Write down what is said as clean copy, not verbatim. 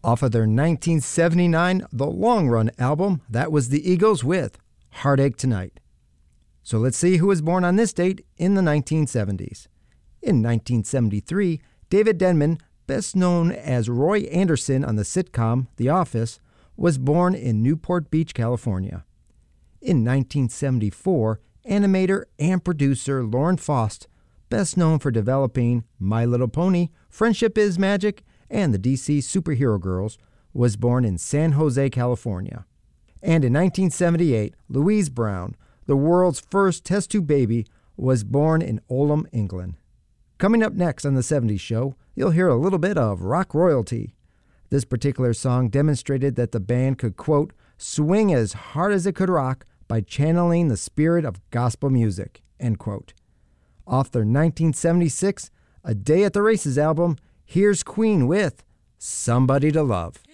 Off of their 1979 The Long Run album, that was the Eagles with Heartache Tonight. So let's see who was born on this date in the 1970s. In 1973, David Denman, best known as Roy Anderson on the sitcom The Office, was born in Newport Beach, California. In 1974, animator and producer Lauren Faust, best known for developing My Little Pony, Friendship is Magic, and the DC Superhero Girls, was born in San Jose, California. And in 1978, Louise Brown, the world's first test tube baby, was born in Oldham, England. Coming up next on the 70s Show, you'll hear a little bit of rock royalty. This particular song demonstrated that the band could, quote, swing as hard as it could rock by channeling the spirit of gospel music, end quote. Off their 1976 A Day at the Races album, here's Queen with Somebody to Love.